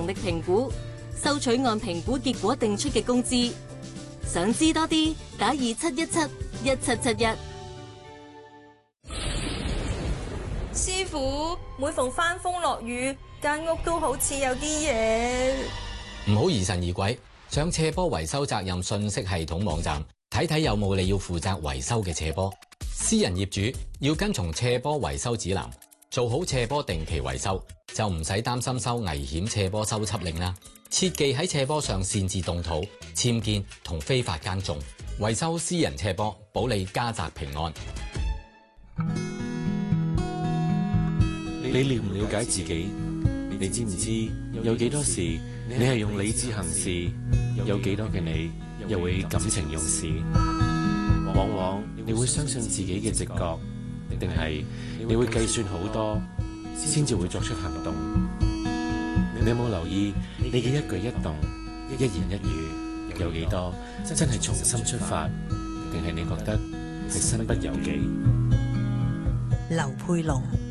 力評估，收取按評估結果定出嘅工資。想知多啲，打27171771。 師傅，每逢翻風落雨，間屋都好似有啲嘢。 唔好疑神疑鬼，上斜坡維修責任信息系統網站睇睇有冇你要負責維修嘅斜坡。私人業主要跟從斜坡維修指南，做好斜坡定期維修，就唔使擔心收危險斜坡修葺令啦。切忌喺斜坡上擅自動土、僭建同非法耕種，維修私人斜坡，保你家宅平安。 你了唔了解自己？你知唔知有幾多時你係用理智行事，有幾多嘅你又會感情用事？往往你會相信自己嘅直覺，定係你會計算好多先至會作出行動？你有冇留意你嘅一舉一動、一言一語有幾多真係從心出發，定係你覺得係身不由己？ 劉佩龍。